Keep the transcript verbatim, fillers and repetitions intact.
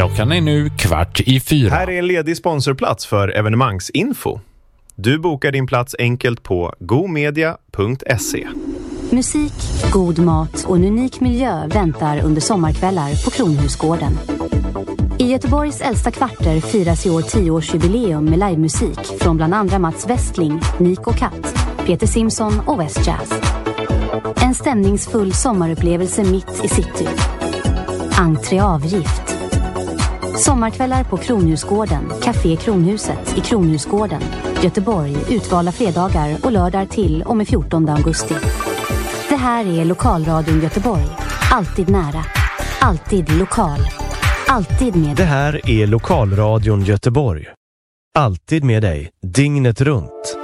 Klockan är nu kvart i fyra. Här är en ledig sponsorplats för evenemangsinfo. Du bokar din plats enkelt på gomedia punkt se. Musik, god mat och en unik miljö väntar under sommarkvällar på Kronhusgården. I Göteborgs äldsta kvarter firas i år tioårsjubileum med livemusik från bland andra Mats Westling, Nico Katt, Peter Simson och West Jazz. En stämningsfull sommarupplevelse mitt i city. Entréavgift. Sommarkvällar på Kronhusgården, Café Kronhuset i Kronhusgården, Göteborg, utvalda fredagar och lördagar till och med fjortonde augusti. Det här är Lokalradion Göteborg. Alltid nära. Alltid lokal. Alltid med. Det här är Lokalradion Göteborg. Alltid med dig, dygnet runt.